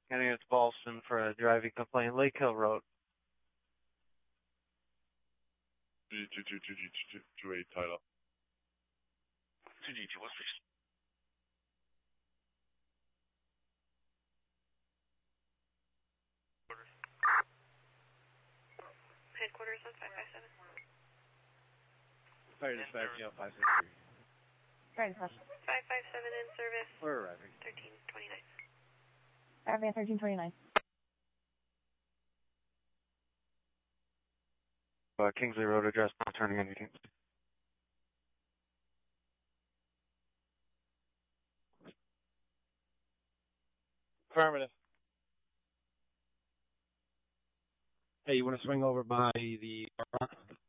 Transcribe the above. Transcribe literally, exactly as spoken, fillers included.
Getting it's Ballston for a driving complaint, Lake Hill Road. G G G G G G G eight title. G G G, what's this? Headquarters on five five seven. Fire dispatch, yeah, five six three. Fire dispatch. five five seven in service. We're arriving. thirteen twenty-nine. Arriving at thirteen twenty-nine. Uh, Kingsley Road address, not turning into Kingsley. Affirmative. Hey, you want to swing over by the